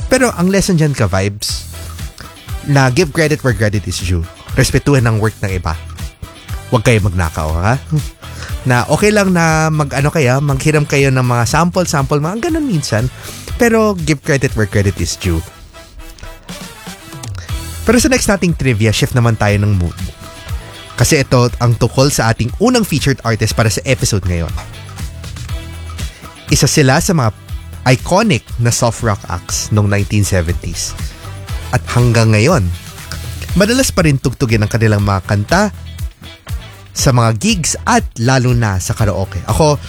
Pero ang lesson dyan ka, vibes, na give credit where credit is due. Respetuhin ang work ng iba. Huwag kayo magnakaw, ha? Na okay lang na manghiram kayo ng mga sample, mga ganun minsan. Pero give credit where credit is due. Pero sa next nating trivia, shift naman tayo ng mood. Kasi ito ang tukol sa ating unang featured artist para sa episode ngayon. Isa sila sa mga iconic na soft rock acts noong 1970s. At hanggang ngayon, madalas pa rin tugtugin ang kanilang mga kanta sa mga gigs at lalo na sa karaoke. Ako,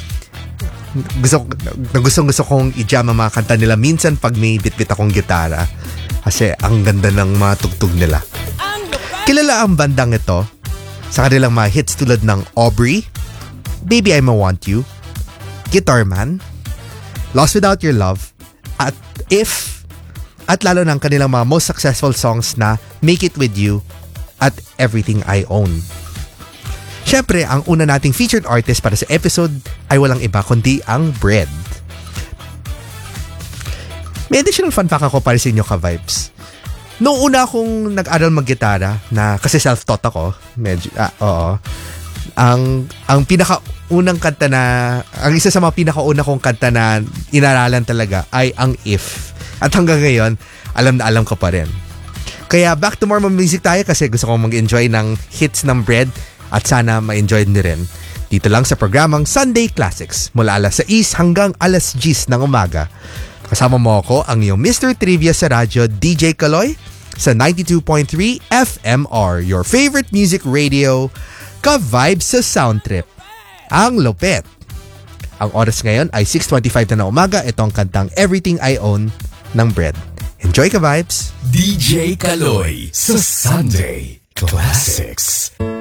gusto kong i-jam ang mga kanta nila minsan pag may bit-bit akong gitara. Kasi ang ganda ng mga tugtog nila. Kilala ang bandang ito sa kanilang mga hits tulad ng Aubrey, Baby I'ma Want You, Guitar Man, Lost Without Your Love, at If, at lalo ng kanilang mga most successful songs na Make It With You at Everything I Own. Syempre, ang una nating featured artist para sa episode ay walang iba kundi ang Bread. May additional fun fact ako para sa inyo ka-vibes. Noong una akong nag-aral mag-gitara, na kasi self-taught ako, ang pinakaunang kanta na, ang isa sa mga pinakauna kong kanta na inaralan talaga ay ang If. At hanggang ngayon, alam ko pa rin. Kaya back to more music tayo kasi gusto kong mag-enjoy ng hits ng Bread at sana ma-enjoy niyo rin. Dito lang sa programang Sunday Classics mula alas 6 hanggang alas 10 ng umaga. Kasama mo ako, ang iyong Mr. Trivia sa radyo, DJ Kaloy, sa 92.3 FMR, your favorite music radio, ka-vibes sa Sound Trip. Ang lupet. Ang oras ngayon ay 6:25 na umaga. Ito ang kantang Everything I Own ng Bread. Enjoy ka-vibes! DJ Kaloy sa Sunday Classics.